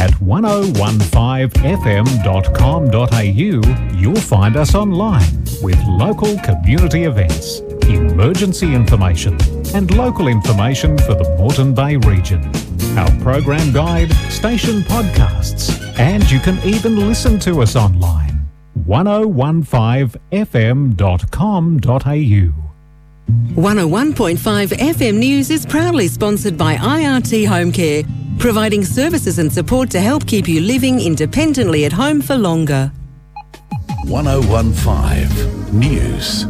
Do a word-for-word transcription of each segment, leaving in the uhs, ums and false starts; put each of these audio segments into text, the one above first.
At ten fifteen f m dot com dot a u, you'll find us online with local community events, emergency information, and local information for the Moreton Bay region. Our program guide, station podcasts, and you can even listen to us online. ten fifteen f m dot com dot a u. one oh one point five F M News is proudly sponsored by I R T Home Care, providing services and support to help keep you living independently at home for longer. ten fifteen News.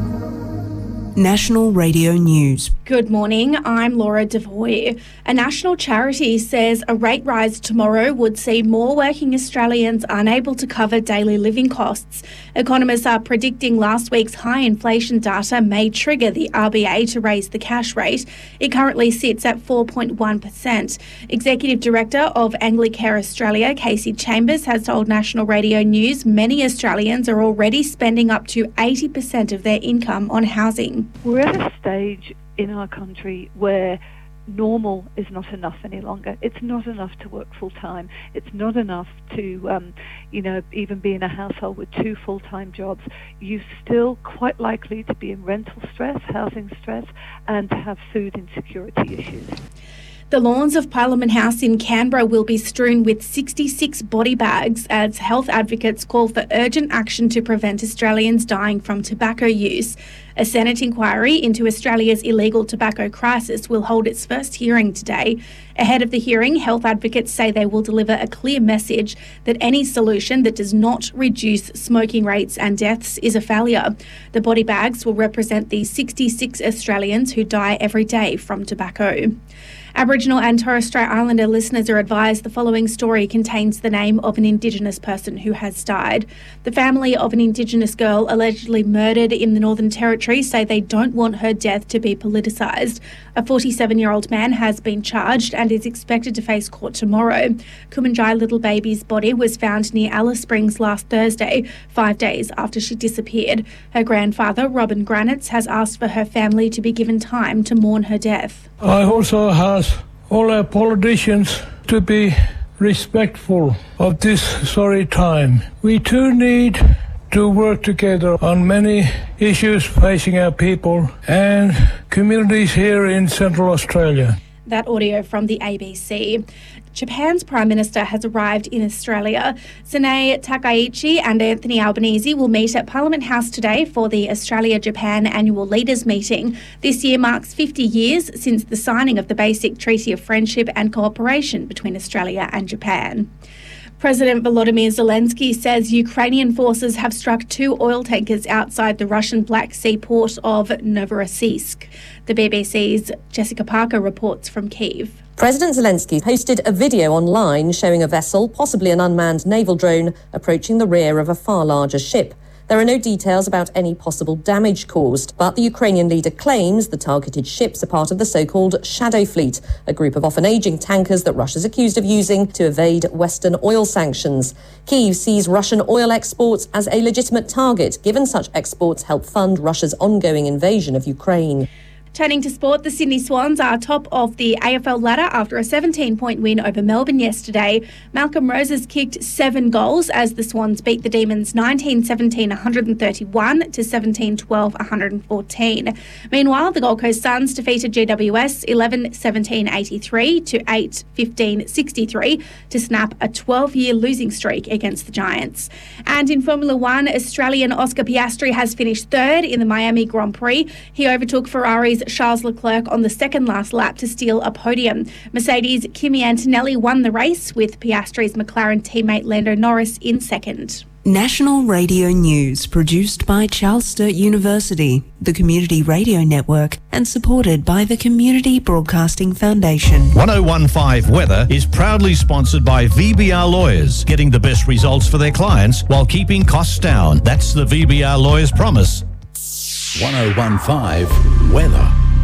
National Radio News. Good morning, I'm Laura Devoy. A national charity says a rate rise tomorrow would see more working Australians unable to cover daily living costs. Economists are predicting last week's high inflation data may trigger the R B A to raise the cash rate. It currently sits at four point one percent. Executive Director of Anglicare Australia, Casey Chambers, has told National Radio News many Australians are already spending up to eighty percent of their income on housing. We're at a stage in our country where normal is not enough any longer. It's not enough to work full time. It's not enough to, um, you know, even be in a household with two full-time jobs. You're still quite likely to be in rental stress, housing stress, and to have food insecurity issues. The lawns of Parliament House in Canberra will be strewn with sixty-six body bags as health advocates call for urgent action to prevent Australians dying from tobacco use. A Senate inquiry into Australia's illegal tobacco crisis will hold its first hearing today. Ahead of the hearing, health advocates say they will deliver a clear message that any solution that does not reduce smoking rates and deaths is a failure. The body bags will represent the sixty-six Australians who die every day from tobacco. Aboriginal and Torres Strait Islander listeners are advised the following story contains the name of an Indigenous person who has died. The family of an Indigenous girl allegedly murdered in the Northern Territory say they don't want her death to be politicised. A forty-seven-year-old man has been charged and is expected to face court tomorrow. Kumanjai Little Baby's body was found near Alice Springs last Thursday, five days after she disappeared. Her grandfather, Robin Granitz, has asked for her family to be given time to mourn her death. I also ask all our politicians to be respectful of this sorry time. We too need to work together on many issues facing our people and communities here in Central Australia. That audio from the A B C. Japan's Prime Minister has arrived in Australia. Sanae Takaichi and Anthony Albanese will meet at Parliament House today for the Australia-Japan Annual Leaders Meeting. This year marks fifty years since the signing of the Basic Treaty of Friendship and Cooperation between Australia and Japan. President Volodymyr Zelensky says Ukrainian forces have struck two oil tankers outside the Russian Black Sea port of Novorossiysk. The B B C's Jessica Parker reports from Kyiv. President Zelensky posted a video online showing a vessel, possibly an unmanned naval drone, approaching the rear of a far larger ship. There are no details about any possible damage caused, but the Ukrainian leader claims the targeted ships are part of the so-called Shadow Fleet, a group of often ageing tankers that Russia's accused of using to evade Western oil sanctions. Kyiv sees Russian oil exports as a legitimate target, given such exports help fund Russia's ongoing invasion of Ukraine. Turning to sport, the Sydney Swans are top of the A F L ladder after a seventeen-point win over Melbourne yesterday. Malcolm Roses kicked seven goals as the Swans beat the Demons nineteen seventeen one thirty-one to seventeen twelve one fourteen. Meanwhile, the Gold Coast Suns defeated G W S eleven seventeen eighty-three to eight fifteen sixty-three to snap a twelve-year losing streak against the Giants. And in Formula One, Australian Oscar Piastri has finished third in the Miami Grand Prix. He overtook Ferrari's Charles Leclerc on the second last lap to steal a podium. Mercedes' Kimi Antonelli won the race, with Piastri's McLaren teammate Lando Norris in second. National Radio News, produced by Charles Sturt University, the Community Radio Network, and supported by the Community Broadcasting Foundation. ten fifteen Weather is proudly sponsored by V B R Lawyers, getting the best results for their clients while keeping costs down. That's the V B R Lawyers promise. ten fifteen Weather.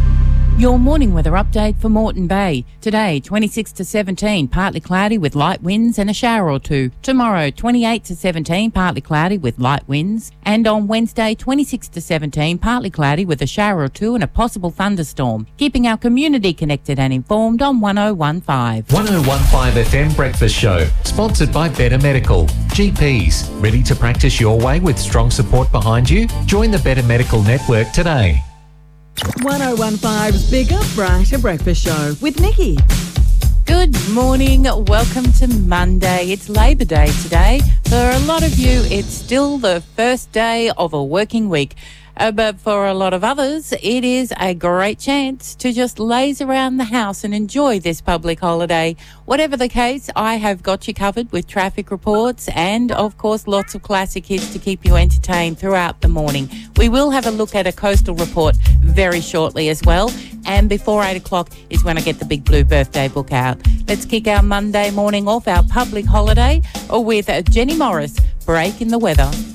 Your morning weather update for Moreton Bay. Today, twenty-six to seventeen, partly cloudy with light winds and a shower or two. Tomorrow, twenty-eight to seventeen, partly cloudy with light winds. And on Wednesday, twenty-six to seventeen, partly cloudy with a shower or two and a possible thunderstorm. Keeping our community connected and informed on one oh one point five. one oh one point five F M Breakfast Show, sponsored by Better Medical. G Ps, ready to practice your way with strong support behind you? Join the Better Medical Network today. one oh one point five's Bigger, Brighter Breakfast Show with Nikki. Good morning. Welcome to Monday. It's Labor Day today. For a lot of you, it's still the first day of a working week. Uh, but for a lot of others, it is a great chance to just laze around the house and enjoy this public holiday. Whatever the case, I have got you covered with traffic reports and, of course, lots of classic hits to keep you entertained throughout the morning. We will have a look at a coastal report very shortly as well. And before eight o'clock is when I get the Big Blue birthday book out. Let's kick our Monday morning off, our public holiday, with Jenny Morris, Break in the Weather.